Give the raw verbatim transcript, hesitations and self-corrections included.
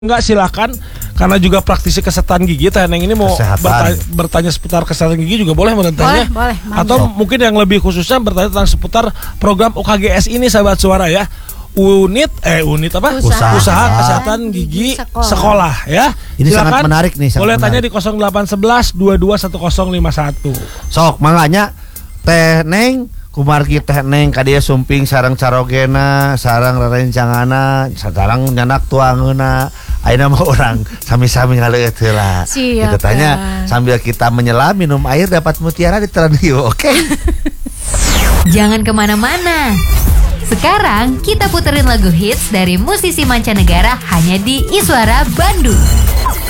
Enggak, silakan, karena juga praktisi kesehatan gigi. Teh Neng ini mau bertanya, bertanya seputar kesehatan gigi juga boleh menurutnya. Boleh, boleh. Atau mungkin yang lebih khususnya bertanya tentang seputar program U K G S ini, sahabat suara ya. Unit eh unit apa? Usaha, Usaha Kesehatan Gigi Sekolah, Sekolah ya. Ini silakan, sangat menarik nih. Sangat boleh menarik. tanya di nol delapan satu satu dua dua satu nol lima satu. Sok makanya Teh Neng kumargi Teh Neng kadia sumping sarang carogena, sarang rerencangana, sarang nyanak tuangeuna. Ayeuna mah orang sami-sami ngaleut heula. Siap, Kita tanya kan. sambil kita menyelam minum air dapat mutiara di radio, oke? Okay? Jangan kemana-mana. Sekarang kita puterin lagu hits dari musisi mancanegara hanya di Iswara Bandung.